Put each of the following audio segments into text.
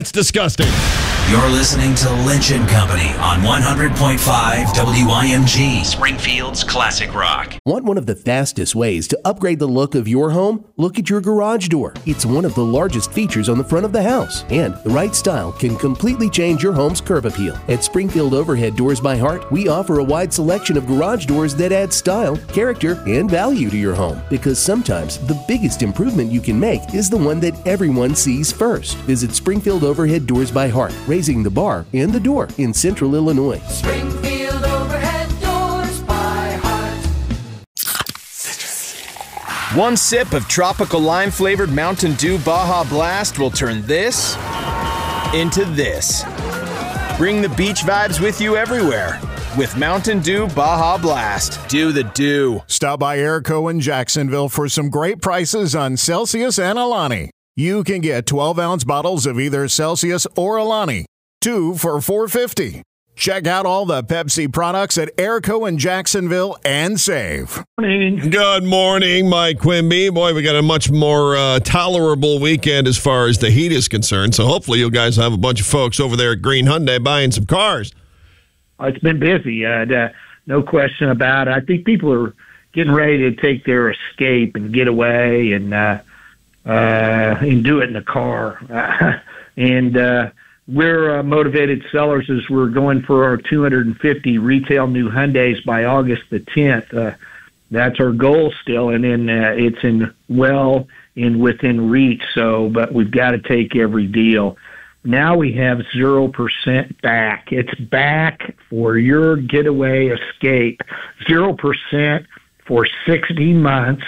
It's disgusting. You're listening to Lynch & Company on 100.5 WIMG, Springfield's classic rock. Want one of the fastest ways to upgrade the look of your home? Look at your garage door. It's one of the largest features on the front of the house, and the right style can completely change your home's curb appeal. At Springfield Overhead Doors by Hart, we offer a wide selection of garage doors that add style, character, and value to your home, because sometimes the biggest improvement you can make is the one that everyone sees first. Visit Springfield Overhead Doors by Hart, raising the bar and the door in Central Illinois. Springfield Overhead Doors by Hart. One sip of tropical lime-flavored Mountain Dew Baja Blast will turn this into this. Bring the beach vibes with you everywhere with Mountain Dew Baja Blast. Do the dew. Stop by Airco in Jacksonville for some great prices on Celsius and Alani. You can get 12-ounce bottles of either Celsius or Alani, 2 for $4.50. Check out all the Pepsi products at Airco in Jacksonville and save. Good morning, Mike Quimby. Boy, we got a much more tolerable weekend as far as the heat is concerned, so hopefully you guys have a bunch of folks over there at Green Hyundai buying some cars. It's been busy, no question about it. I think people are getting ready to take their escape and get away and do it in the car. We're motivated sellers as we're going for our 250 retail new Hyundais by August the 10th. That's our goal still, and then it's within reach. So, but we've got to take every deal. Now we have 0% back. It's back for your getaway escape. 0% for 60 months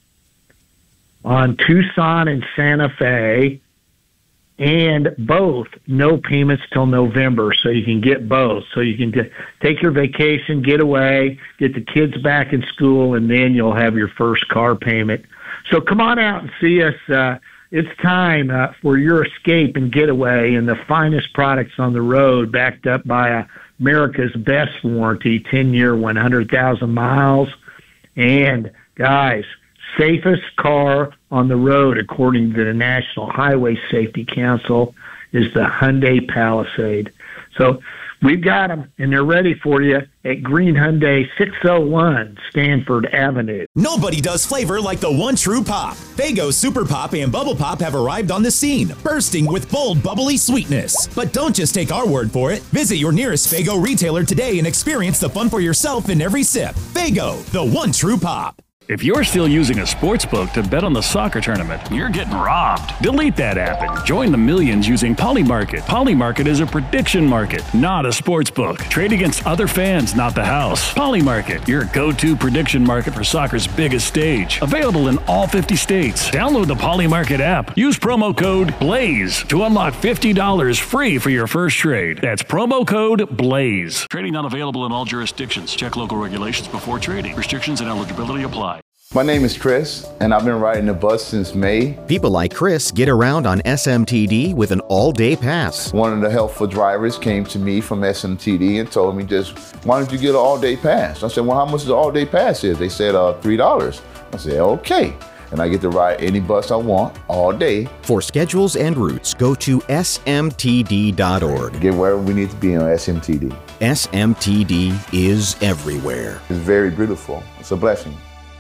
on Tucson and Santa Fe, and both no payments till November, so you can get both. So you can take your vacation, get away, get the kids back in school, and then you'll have your first car payment. So come on out and see us. It's time for your escape and getaway and the finest products on the road, backed up by America's best warranty, 10-year, 100,000 miles. And, guys, safest car on the road, according to the National Highway Safety Council, is the Hyundai Palisade. So we've got them, and they're ready for you at Green Hyundai, 601 Stanford Avenue. Nobody does flavor like the one true pop. Faygo Super Pop and Bubble Pop have arrived on the scene, bursting with bold, bubbly sweetness. But don't just take our word for it. Visit your nearest Faygo retailer today and experience the fun for yourself in every sip. Faygo, the one true pop. If you're still using a sportsbook to bet on the soccer tournament, you're getting robbed. Delete that app and join the millions using Polymarket. Polymarket is a prediction market, not a sportsbook. Trade against other fans, not the house. Polymarket, your go-to prediction market for soccer's biggest stage. Available in all 50 states. Download the Polymarket app. Use promo code BLAZE to unlock $50 free for your first trade. That's promo code BLAZE. Trading not available in all jurisdictions. Check local regulations before trading. Restrictions and eligibility apply. My name is Chris, and I've been riding the bus since May. People like Chris get around on SMTD with an all-day pass. One of the helpful drivers came to me from SMTD and told me why don't you get an all-day pass? I said, well, how much the all-day pass is? They said $3. I said, okay. And I get to ride any bus I want all day. For schedules and routes, go to smtd.org. Get wherever we need to be on SMTD. SMTD is everywhere. It's very beautiful. It's a blessing.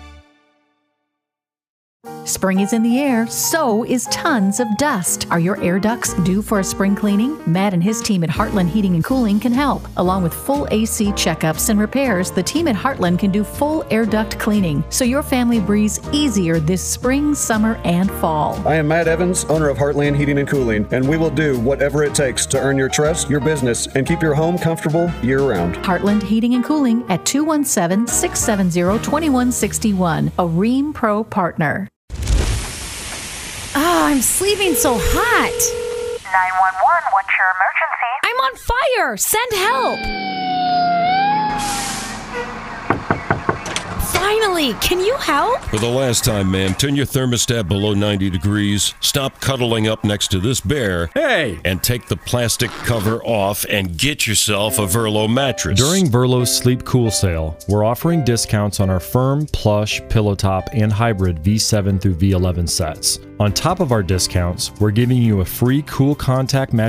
Spring is in the air, so is tons of dust. Are your air ducts due for a spring cleaning? Matt and his team at Heartland Heating and Cooling can help. Along with full AC checkups and repairs, the team at Heartland can do full air duct cleaning, so your family breathes easier this spring, summer, and fall. I am Matt Evans, owner of Heartland Heating and Cooling, and we will do whatever it takes to earn your trust, your business, and keep your home comfortable year-round. Heartland Heating and Cooling at 217-670-2161, a Rheem Pro partner. Oh, I'm sleeping so hot. 911, what's your emergency? I'm on fire. Send help. Finally, can you help? For the last time, ma'am, turn your thermostat below 90 degrees, stop cuddling up next to this bear, and take the plastic cover off and get yourself a Verlo mattress. During Verlo's Sleep Cool sale, we're offering discounts on our firm, plush, pillow top, and hybrid V7 through V11 sets. On top of our discounts, we're giving you a free cool contact mattress